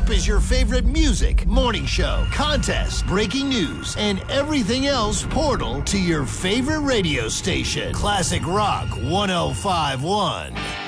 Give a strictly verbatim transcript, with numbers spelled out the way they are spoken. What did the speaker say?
app is your favorite music, morning show, contest, breaking news, and everything else portal to your favorite radio station. Classic Rock one oh five point one.